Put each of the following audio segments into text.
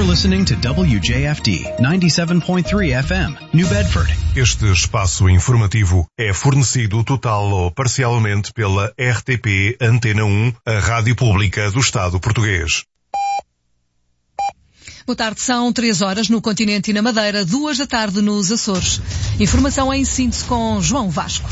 listening to WJFD 97.3 FM, New Bedford. Este espaço informativo é fornecido total ou parcialmente pela RTP Antena 1, a rádio pública do Estado português. Boa tarde, são 3 horas no continente e na Madeira, 2 da tarde nos Açores. Informação em síntese com João Vasco.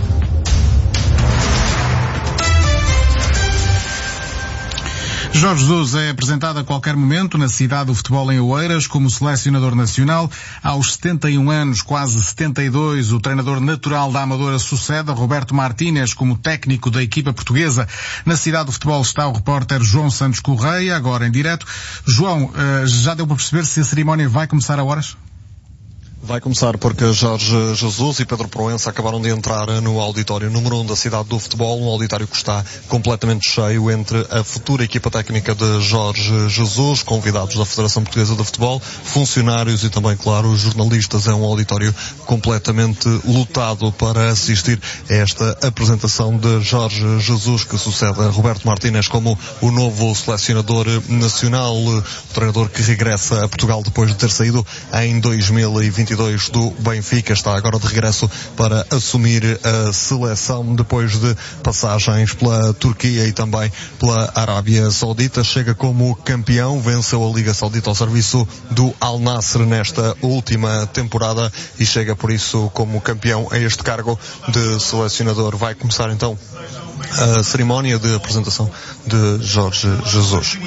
Jorge Jesus é apresentado a qualquer momento na cidade do futebol em Oeiras como selecionador nacional. Aos 71 anos, quase 72, o treinador natural da Amadora sucede a Roberto Martínez como técnico da equipa portuguesa. Na cidade do futebol está o repórter João Santos Correia, agora em direto. João, já deu para perceber se a cerimónia vai começar a horas? Vai começar porque Jorge Jesus e Pedro Proença acabaram de entrar no auditório número 1 da cidade do futebol, um auditório que está completamente cheio entre a futura equipa técnica de Jorge Jesus, convidados da Federação Portuguesa de Futebol, funcionários e também, claro, jornalistas. É um auditório completamente lotado para assistir a esta apresentação de Jorge Jesus, que sucede a Roberto Martínez como o novo selecionador nacional, o treinador que regressa a Portugal depois de ter saído em 2022 do Benfica. Está agora de regresso para assumir a seleção depois de passagens pela Turquia e também pela Arábia Saudita. Chega como campeão, venceu a Liga Saudita ao serviço do Al Nassr nesta última temporada e chega por isso como campeão a este cargo de selecionador. Vai começar então a cerimónia de apresentação de Jorge Jesus.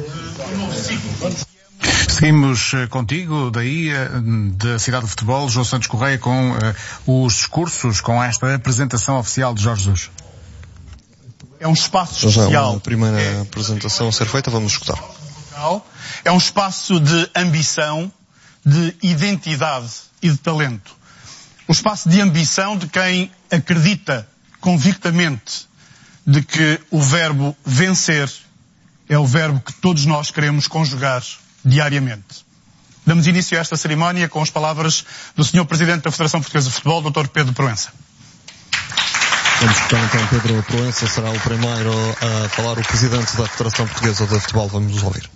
Seguimos contigo, daí da cidade de futebol, João Santos Correia, com os discursos, com esta apresentação oficial de Jorge Jesus. É um espaço especial. A primeira apresentação a ser feita, vamos escutar. É um espaço de ambição, de identidade e de talento. Um espaço de ambição de quem acredita convictamente de que o verbo vencer é o verbo que todos nós queremos conjugar diariamente. Damos início a esta cerimónia com as palavras do Sr. Presidente da Federação Portuguesa de Futebol, Dr. Pedro Proença. Vamos escutar então Pedro Proença, será o primeiro a falar, o Presidente da Federação Portuguesa de Futebol. Vamos ouvir.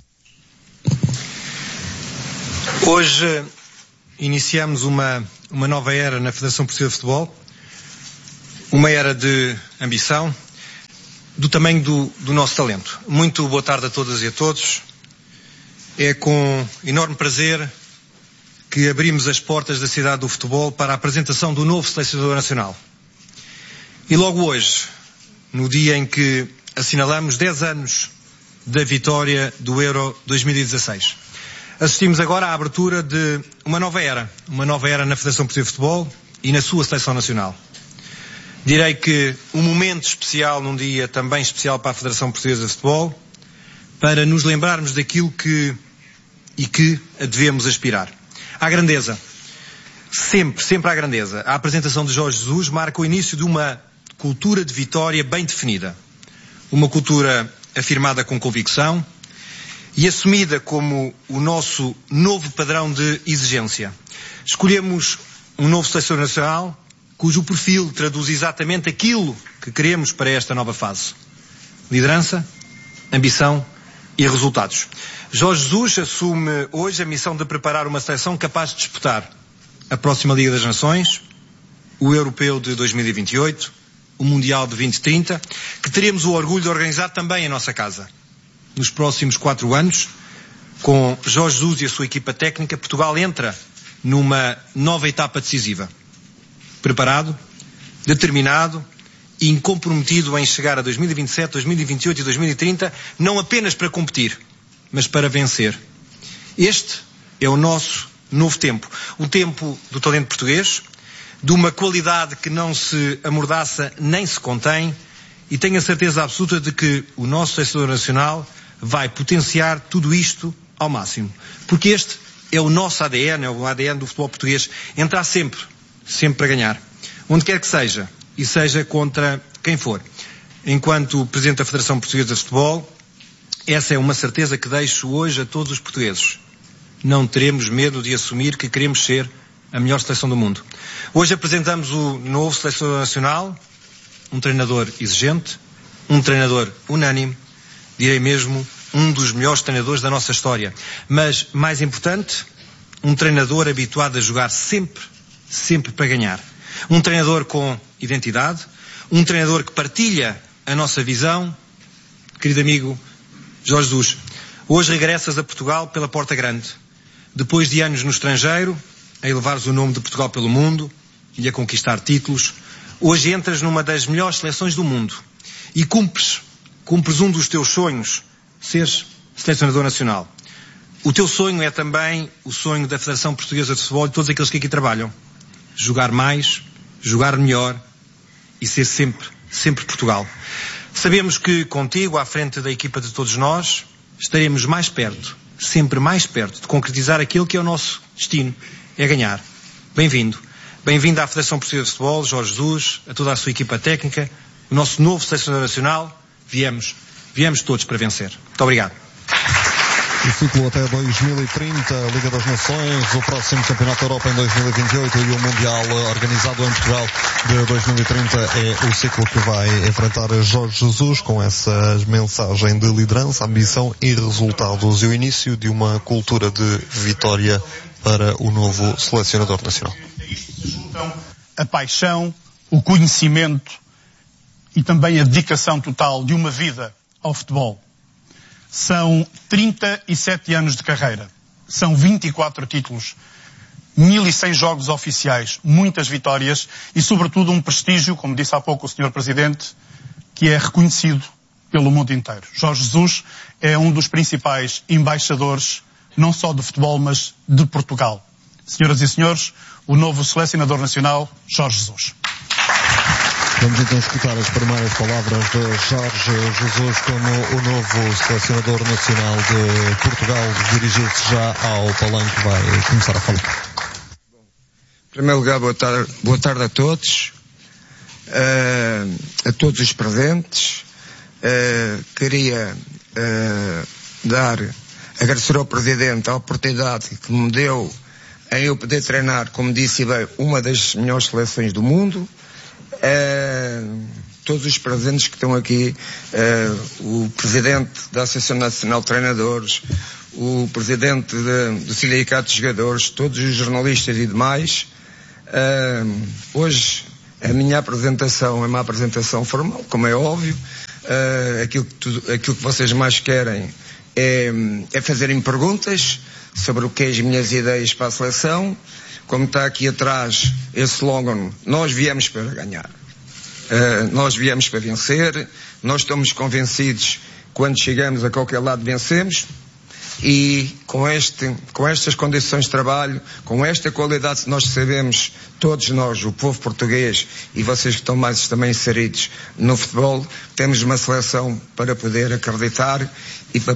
Hoje iniciamos uma nova era na Federação Portuguesa de Futebol, uma era de ambição, do tamanho do nosso talento. Muito boa tarde a todas e a todos. É com enorme prazer que abrimos as portas da cidade do futebol para a apresentação do novo selecionador nacional. E logo hoje, no dia em que assinalamos 10 anos da vitória do Euro 2016, assistimos agora à abertura de uma nova era na Federação Portuguesa de Futebol e na sua seleção nacional. Direi que um momento especial num dia também especial para a Federação Portuguesa de Futebol, para nos lembrarmos daquilo que devemos aspirar. À grandeza. Sempre à grandeza. A apresentação de Jorge Jesus marca o início de uma cultura de vitória bem definida. Uma cultura afirmada com convicção e assumida como o nosso novo padrão de exigência. Escolhemos um novo selecionador nacional cujo perfil traduz exatamente aquilo que queremos para esta nova fase. Liderança, ambição e resultados. Jorge Jesus assume hoje a missão de preparar uma seleção capaz de disputar a próxima Liga das Nações, o Europeu de 2028, o Mundial de 2030, que teremos o orgulho de organizar também em nossa casa. Nos próximos 4 anos, com Jorge Jesus e a sua equipa técnica, Portugal entra numa nova etapa decisiva. Preparado, determinado e comprometido em chegar a 2027, 2028 e 2030, não apenas para competir, mas para vencer. Este é o nosso novo tempo. O tempo do talento português, de uma qualidade que não se amordaça nem se contém, e tenho a certeza absoluta de que o nosso selecionador nacional vai potenciar tudo isto ao máximo. Porque este é o nosso ADN, é o ADN do futebol português. Entrar sempre para ganhar. Onde quer que seja, e seja contra quem for. Enquanto Presidente da Federação Portuguesa de Futebol, essa é uma certeza que deixo hoje a todos os portugueses. Não teremos medo de assumir que queremos ser a melhor seleção do mundo. Hoje apresentamos o novo selecionador nacional, um treinador exigente, um treinador unânime, direi mesmo um dos melhores treinadores da nossa história. Mas, mais importante, um treinador habituado a jogar sempre para ganhar. Um treinador com identidade, um treinador que partilha a nossa visão. Querido amigo Jorge Jesus, hoje regressas a Portugal pela porta grande. Depois de anos no estrangeiro, a elevares o nome de Portugal pelo mundo e a conquistar títulos, hoje entras numa das melhores seleções do mundo e cumpres um dos teus sonhos, seres selecionador nacional. O teu sonho é também o sonho da Federação Portuguesa de Futebol e de todos aqueles que aqui trabalham. Jogar mais, jogar melhor e ser sempre Portugal. Sabemos que contigo, à frente da equipa de todos nós, estaremos mais perto, sempre mais perto, de concretizar aquilo que é o nosso destino, é ganhar. Bem-vindo. Bem-vindo à Federação Portuguesa de Futebol, Jorge Jesus, a toda a sua equipa técnica, o nosso novo selecionador nacional. Viemos todos para vencer. Muito obrigado. O ciclo até 2030, a Liga das Nações, o próximo Campeonato da Europa em 2028 e o Mundial organizado em Portugal de 2030 é o ciclo que vai enfrentar Jorge Jesus com essa mensagem de liderança, ambição e resultados e o início de uma cultura de vitória para o novo selecionador nacional. A paixão, o conhecimento e também a dedicação total de uma vida ao futebol. São 37 anos de carreira, são 24 títulos, 1.100 jogos oficiais, muitas vitórias e, sobretudo, um prestígio, como disse há pouco o Sr. Presidente, que é reconhecido pelo mundo inteiro. Jorge Jesus é um dos principais embaixadores, não só do futebol, mas de Portugal. Senhoras e senhores, o novo selecionador nacional, Jorge Jesus. Vamos então escutar as primeiras palavras de Jorge Jesus como o novo selecionador nacional de Portugal, dirigir-se já ao palanque, vai começar a falar. Em primeiro lugar, boa tarde a todos os presentes. Queria agradecer ao Presidente a oportunidade que me deu em eu poder treinar, como disse bem, uma das melhores seleções do mundo. Todos os presentes que estão aqui, o Presidente da Associação Nacional de Treinadores, o Presidente do Sindicato de Jogadores, todos os jornalistas e demais. Hoje a minha apresentação é uma apresentação formal, como é óbvio. Aquilo que vocês mais querem é fazerem perguntas sobre o que é as minhas ideias para a seleção. Como está aqui atrás esse slogan, nós viemos para ganhar. Nós viemos para vencer. Nós estamos convencidos que quando chegamos a qualquer lado vencemos. E com estas condições de trabalho, com esta qualidade que nós sabemos, todos nós, o povo português e vocês que estão mais também inseridos no futebol, temos uma seleção para poder acreditar e para